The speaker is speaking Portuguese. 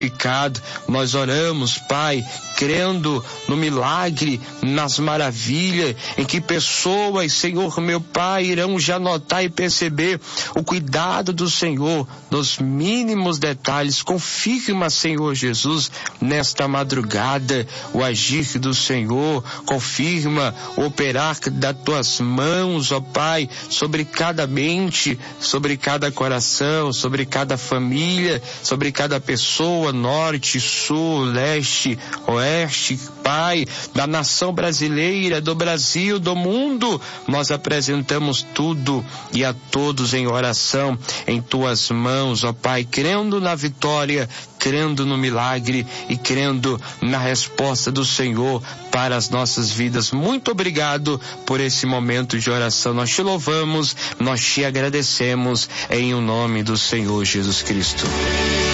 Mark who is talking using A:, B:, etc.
A: Nós oramos, Pai, crendo no milagre, nas maravilhas, em que pessoas, Senhor meu Pai, irão já notar e perceber o cuidado do Senhor nos mínimos detalhes. Confirma, Senhor Jesus, nesta madrugada, o agir do Senhor. Confirma o operar das tuas mãos, ó Pai, sobre cada mente, sobre cada coração, sobre cada família, sobre cada pessoa, norte, sul, leste, oeste, Pai, da nação brasileira, do Brasil, do mundo. Nós apresentamos tudo e a todos em oração em tuas mãos, ó Pai, crendo na vitória, crendo no milagre e crendo na resposta do Senhor para as nossas vidas. Muito obrigado por esse momento de oração. Nós te louvamos, nós te agradecemos em o nome do Senhor Jesus Cristo.